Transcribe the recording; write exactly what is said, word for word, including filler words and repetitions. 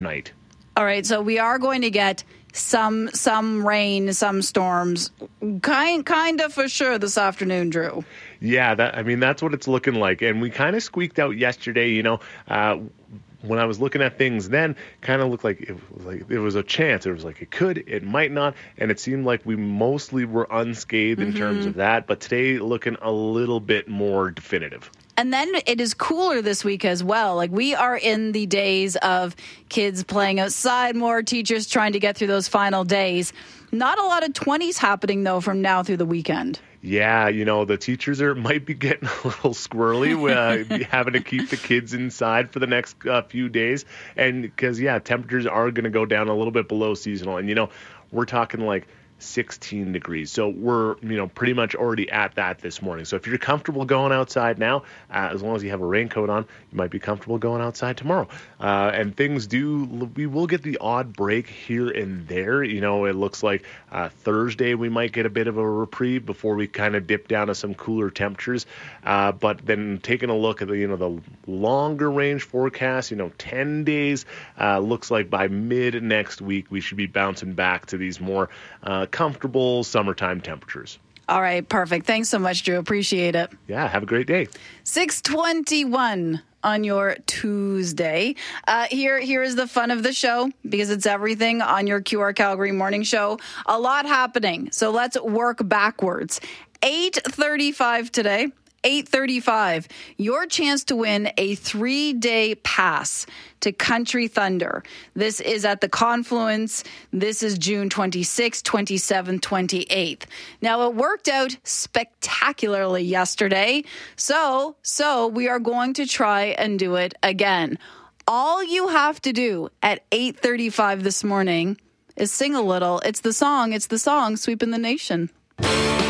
night. All right, so we are going to get some some rain, some storms, kind kind of for sure this afternoon, Drew. Yeah, that I mean that's what it's looking like, and we kind of squeaked out yesterday. You know, uh, when I was looking at things, then kind of looked like it was like it was a chance. It was like it could, it might not, and it seemed like we mostly were unscathed in mm-hmm. terms of that. But today, looking a little bit more definitive. And then it is cooler this week as well. Like we are in the days of kids playing outside more, teachers trying to get through those final days. Not a lot of twenties happening, though, from now through the weekend. Yeah, you know, the teachers are might be getting a little squirrely uh, having to keep the kids inside for the next uh, few days. And because, yeah, temperatures are going to go down a little bit below seasonal. And, you know, we're talking like sixteen degrees. So we're, you know, pretty much already at that this morning. So if you're comfortable going outside now, uh, as long as you have a raincoat on, you might be comfortable going outside tomorrow. Uh, and things do, we will get the odd break here and there. You know, it looks like uh, Thursday we might get a bit of a reprieve before we kind of dip down to some cooler temperatures. Uh, but then taking a look at the, you know, the longer range forecast, you know, ten days, uh, looks like by mid next week we should be bouncing back to these more uh, comfortable summertime temperatures. All right, perfect. Thanks so much, Drew. Appreciate it. Yeah, have a great day. six twenty-one on your Tuesday. Uh, here, here is the fun of the show, because it's everything on your Q R Calgary morning show. A lot happening, so let's work backwards. eight thirty-five today. eight thirty-five, your chance to win a three-day pass to Country Thunder. This is at the Confluence. This is June twenty-sixth, twenty-seventh, twenty-eighth. Now, it worked out spectacularly yesterday, so, so we are going to try and do it again. All you have to do at eight thirty-five this morning is sing a little. It's the song, it's the song, Sweeping the Nation.